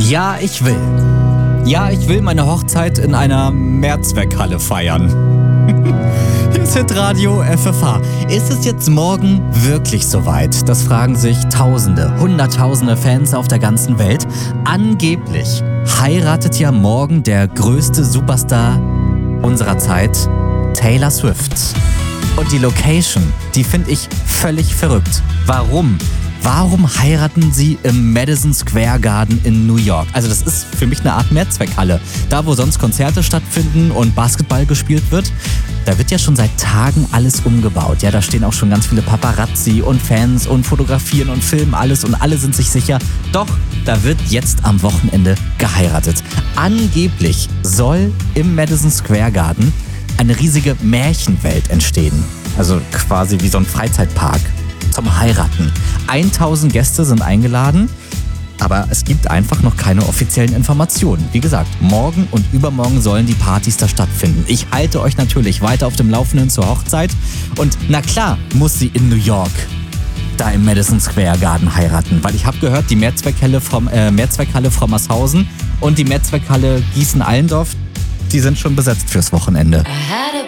Ja, ich will. Ja, ich will meine Hochzeit in einer Mehrzweckhalle feiern. Hier ist Hitradio FFH. Ist es jetzt morgen wirklich soweit? Das fragen sich Tausende, Hunderttausende Fans auf der ganzen Welt. Angeblich heiratet ja morgen der größte Superstar unserer Zeit, Taylor Swift. Und die Location, die finde ich völlig verrückt. Warum? Warum heiraten sie im Madison Square Garden in New York? Also das ist für mich eine Art Mehrzweckhalle. Da, wo sonst Konzerte stattfinden und Basketball gespielt wird, da wird ja schon seit Tagen alles umgebaut. Ja, da stehen auch schon ganz viele Paparazzi und Fans und fotografieren und filmen alles und alle sind sich sicher. Doch, da wird jetzt am Wochenende geheiratet. Angeblich soll im Madison Square Garden eine riesige Märchenwelt entstehen. Also quasi wie so ein Freizeitpark zum Heiraten. 1000 Gäste sind eingeladen, aber es gibt einfach noch keine offiziellen Informationen. Wie gesagt, morgen und übermorgen sollen die Partys da stattfinden. Ich halte euch natürlich weiter auf dem Laufenden zur Hochzeit. Und na klar muss sie in New York da im Madison Square Garden heiraten, weil ich habe gehört, die Mehrzweckhalle Frommershausen und die Mehrzweckhalle Gießen-Allendorf, die sind schon besetzt fürs Wochenende.